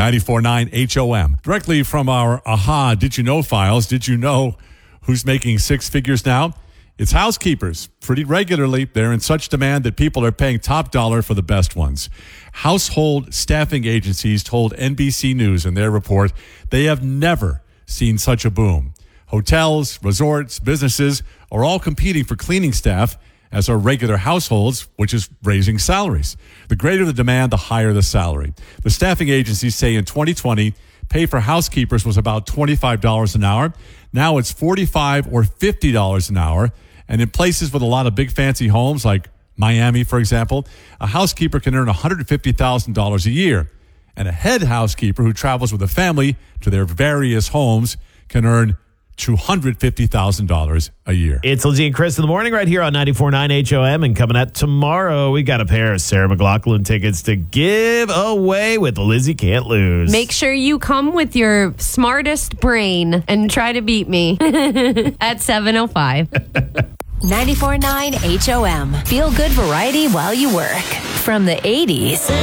94.9 HOM. Directly from our AHA Did You Know files, did you know who's making six figures now? It's housekeepers. Pretty regularly, they're in such demand that people are paying top dollar for the best ones. Household staffing agencies told NBC News in their report they have never seen such a boom. Hotels, resorts, businesses are all competing for cleaning staff, as are regular households, which is raising salaries. The greater the demand, the higher the salary. The staffing agencies say in 2020, pay for housekeepers was about $25 an hour. Now it's $45 or $50 an hour. And in places with a lot of big fancy homes, like Miami, for example, a housekeeper can earn $150,000 a year. And a head housekeeper who travels with a family to their various homes can earn $250,000 a year. It's Lizzie and Chris in the morning right here on 94.9 HOM. And coming up tomorrow, we got a pair of Sarah McLachlan tickets to give away with Lizzie Can't Lose. Make sure you come with your smartest brain and try to beat me at 7:05. 94.9 HOM. Feel good variety while you work. From the 80s